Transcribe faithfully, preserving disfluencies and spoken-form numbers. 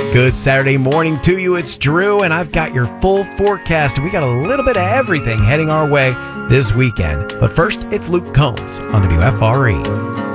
Good Saturday morning to you. It's Drew, and I've got your full forecast. We got a little bit of everything heading our way this weekend. But first, it's Luke Combs on W F R E.